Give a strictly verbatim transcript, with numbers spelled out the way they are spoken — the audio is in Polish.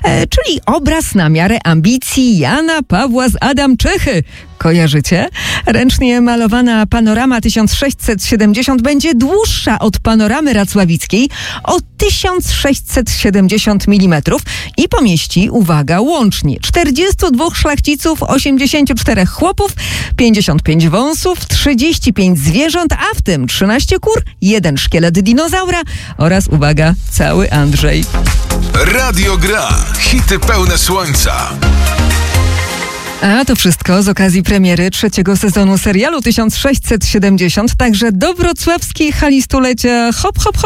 e, czyli obraz na miarę ambicji Jana Pawła z Adam Czechy. Kojarzycie? Ręcznie malowana panorama tysiąc sześćset siedemdziesiąt będzie dłuższa od panoramy racławickiej o tysiąc sześćset siedemdziesiąt milimetrów i pomieści, uwaga, łącznie czterdziestu dwóch szlachciców, osiemdziesięciu czterech chłopów, pięćdziesiąt pięć wąsów, trzydzieści pięć zwierząt, a w tym trzynaście kur, jeden szkielet dinozaura oraz, uwaga, cały Andrzej. Radio Gra. Hity pełne słońca. A to wszystko z okazji premiery trzeciego sezonu serialu tysiąc sześćset siedemdziesiąt, także do wrocławskiej hali stulecia hop, hop, hop.